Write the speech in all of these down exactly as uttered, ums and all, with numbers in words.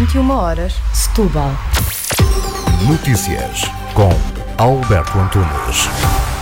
vinte e uma horas, Setúbal. Notícias com Alberto Antunes.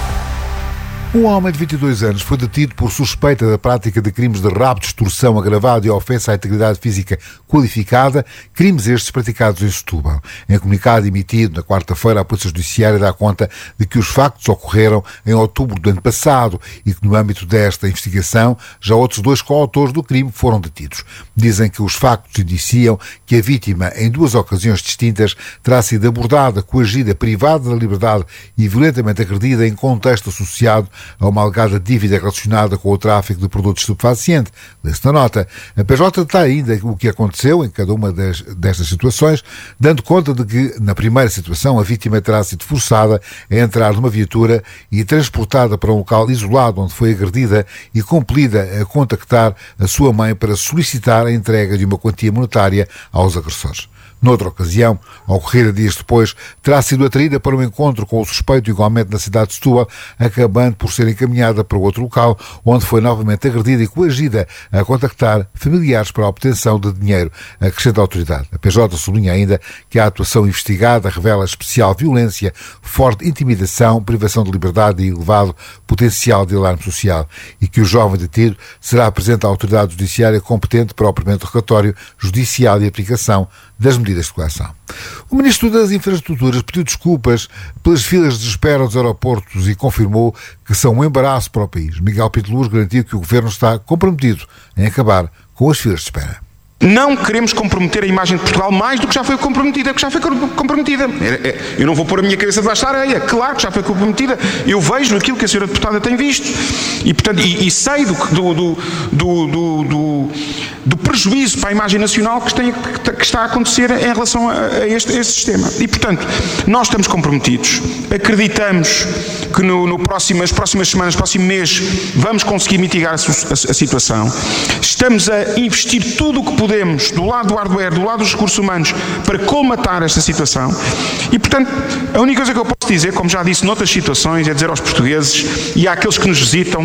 Um homem de vinte e dois anos foi detido por suspeita da prática de crimes de rapto, extorsão agravada e ofensa à integridade física qualificada, crimes estes praticados em Setúbal. Em comunicado emitido na quarta-feira, a Polícia Judiciária dá conta de que os factos ocorreram em outubro do ano passado e que no âmbito desta investigação já outros dois coautores do crime foram detidos. Dizem que os factos indiciam que a vítima, em duas ocasiões distintas, terá sido abordada, coagida, privada da liberdade e violentamente agredida em contexto associado a uma alegada dívida relacionada com o tráfico de produtos estupefacientes. Lê-se na nota. A P J detalha ainda o que aconteceu em cada uma das, destas situações, dando conta de que, na primeira situação, a vítima terá sido forçada a entrar numa viatura e transportada para um local isolado onde foi agredida e compelida a contactar a sua mãe para solicitar a entrega de uma quantia monetária aos agressores. Noutra ocasião, ao ocorrer dias depois, terá sido atraída para um encontro com o suspeito igualmente na cidade de Setúbal, acabando por ser encaminhada para outro local, onde foi novamente agredida e coagida a contactar familiares para a obtenção de dinheiro, acrescenta a autoridade. A P J sublinha ainda que a atuação investigada revela especial violência, forte intimidação, privação de liberdade e elevado potencial de alarme social e que o jovem detido será apresentado à autoridade judiciária competente para o primeiro relatório judicial e aplicação das medidas de coação. O Ministro das Infraestruturas pediu desculpas pelas filas de espera dos aeroportos e confirmou que são um embaraço para o país. Miguel Piteluz garantiu que o Governo está comprometido em acabar com as filas de espera. Não queremos comprometer a imagem de Portugal mais do que já foi comprometida, que já foi comprometida. Eu não vou pôr a minha cabeça debaixo da areia, claro que já foi comprometida. Eu vejo aquilo que a senhora deputada tem visto e, portanto, e, e sei do, do, do, do, do, do prejuízo para a imagem nacional que, tem, que está a acontecer em relação a, a, este, a este sistema. E, portanto, nós estamos comprometidos, acreditamos que no, no próximo, nas próximas semanas, no próximo mês, vamos conseguir mitigar a, a, a situação. Estamos a investir tudo o que podemos podemos, do lado do hardware, do lado dos recursos humanos, para colmatar esta situação. E, portanto, a única coisa que eu posso dizer, como já disse noutras situações, é dizer aos portugueses e àqueles que nos visitam,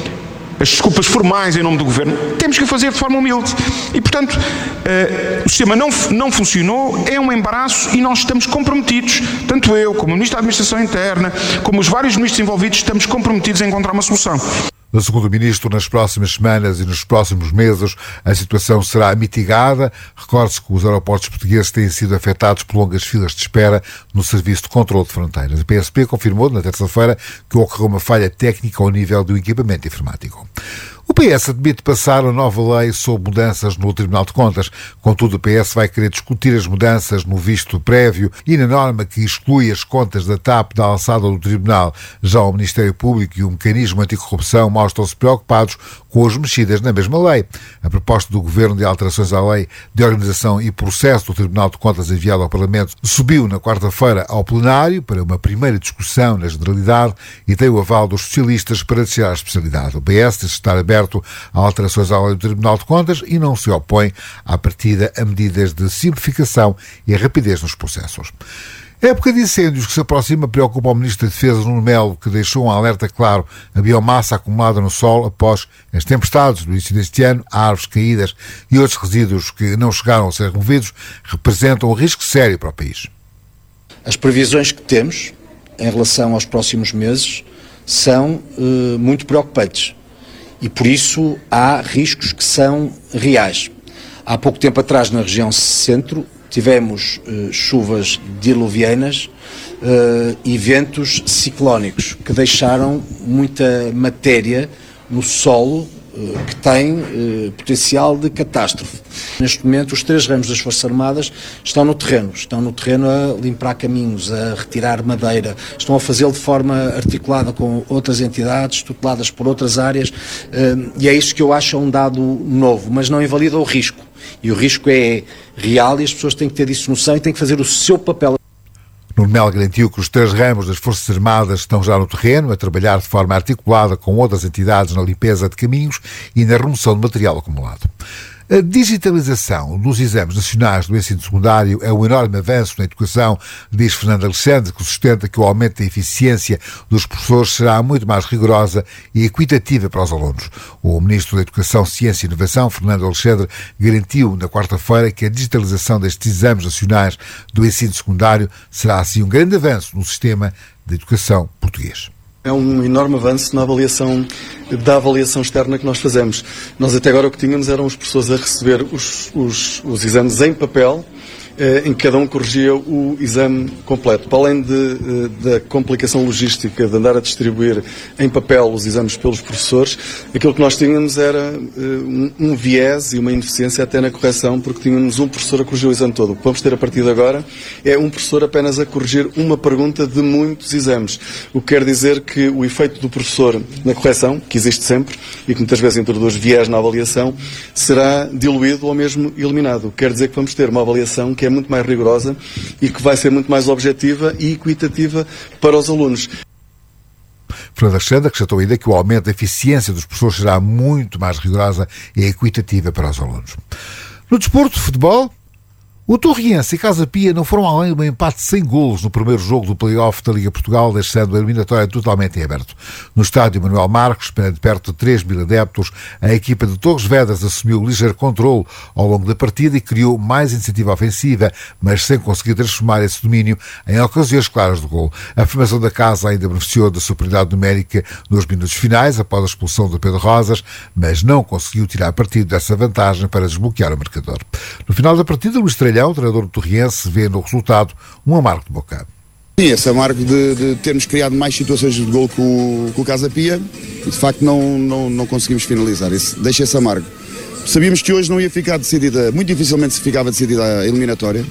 as desculpas formais em nome do Governo, temos que o fazer de forma humilde. E, portanto, uh, o sistema não, não funcionou, é um embaraço e nós estamos comprometidos, tanto eu, como o Ministro da Administração Interna, como os vários ministros envolvidos, estamos comprometidos a encontrar uma solução. Segundo o Ministro, nas próximas semanas e nos próximos meses a situação será mitigada. Recorde-se que os aeroportos portugueses têm sido afetados por longas filas de espera no Serviço de Controlo de Fronteiras. A P S P confirmou na terça-feira que ocorreu uma falha técnica ao nível do equipamento informático. O P S admite passar a nova lei sobre mudanças no Tribunal de Contas. Contudo, o P S vai querer discutir as mudanças no visto prévio e na norma que exclui as contas da T A P da alçada do Tribunal. Já o Ministério Público e o Mecanismo Anticorrupção mostram-se preocupados com as mexidas na mesma lei. A proposta do Governo de alterações à Lei de Organização e Processo do Tribunal de Contas enviada ao Parlamento subiu na quarta-feira ao plenário para uma primeira discussão na generalidade e tem o aval dos socialistas para descer à especialidade. O P S diz estar aberto a alterações à lei do Tribunal de Contas e não se opõe à partida a medidas de simplificação e rapidez nos processos. A época de incêndios que se aproxima preocupa o Ministro da Defesa, Nuno Melo, que deixou um alerta claro: a biomassa acumulada no solo após as tempestades do início deste ano, árvores caídas e outros resíduos que não chegaram a ser removidos, representam um risco sério para o país. As previsões que temos em relação aos próximos meses são uh, muito preocupantes. E por isso há riscos que são reais. Há pouco tempo atrás, na região centro, tivemos uh, chuvas diluvianas uh, e ventos ciclónicos que deixaram muita matéria no solo uh, que tem uh, potencial de catástrofe. Neste momento, os três ramos das Forças Armadas estão no terreno. Estão no terreno a limpar caminhos, a retirar madeira. Estão a fazê-lo de forma articulada com outras entidades, tuteladas por outras áreas. Uh, e é isso que eu acho um dado novo, mas não invalida o risco. E o risco é real e as pessoas têm que ter disso noção e têm que fazer o seu papel. Nuno Melo garantiu que os três ramos das Forças Armadas estão já no terreno a trabalhar de forma articulada com outras entidades na limpeza de caminhos e na remoção de material acumulado. A digitalização dos exames nacionais do ensino secundário é um enorme avanço na educação, diz Fernando Alexandre, que sustenta que o aumento da eficiência dos professores será muito mais rigorosa e equitativa para os alunos. O Ministro da Educação, Ciência e Inovação, Fernando Alexandre, garantiu na quarta-feira que a digitalização destes exames nacionais do ensino secundário será assim um grande avanço no sistema de educação português. É um enorme avanço na avaliação, da avaliação externa que nós fazemos. Nós até agora o que tínhamos eram os professores a receber os, os, os exames em papel, eh, em que cada um corrigia o exame completo. Para além de, eh, da complicação logística de andar a distribuir em papel os exames pelos professores, aquilo que nós tínhamos era eh, um, um viés e uma ineficiência até na correção, porque tínhamos um professor a corrigir o exame todo. O que vamos ter a partir de agora é um professor apenas a corrigir uma pergunta de muitos exames. O que quer dizer que o efeito do professor na correção, que existe sempre e que muitas vezes introduz viés na avaliação, será diluído ou mesmo eliminado. O que quer dizer que vamos ter uma avaliação que é muito mais rigorosa e que vai ser muito mais objetiva e equitativa para os alunos. Fernando Alexandre acrescentou ainda que o aumento da eficiência dos professores será muito mais rigorosa e equitativa para os alunos. No desporto de futebol, o Torriense e Casa Pia não foram além de um empate sem golos no primeiro jogo do play-off da Liga Portugal, deixando a eliminatória totalmente em aberto. No estádio Manuel Marcos, perante perto de três mil adeptos, a equipa de Torres Vedras assumiu o ligeiro controle ao longo da partida e criou mais iniciativa ofensiva, mas sem conseguir transformar esse domínio em ocasiões claras de golo. A formação da casa ainda beneficiou da superioridade numérica nos minutos finais, após a expulsão de Pedro Rosas, mas não conseguiu tirar partido dessa vantagem para desbloquear o marcador. No final da partida, Luís Trelhão, o treinador do Torriense, vê no resultado um amargo de boca. Sim, esse amargo de, de termos criado mais situações de gol com, com o Casa Pia e de facto não, não, não conseguimos finalizar. Esse, deixa esse amargo. Sabíamos que hoje não ia ficar decidida, muito dificilmente se ficava decidida a eliminatória.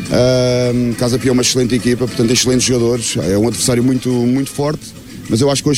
Uh, Casa Pia é uma excelente equipa, portanto excelentes jogadores, é um adversário muito, muito forte, mas eu acho que hoje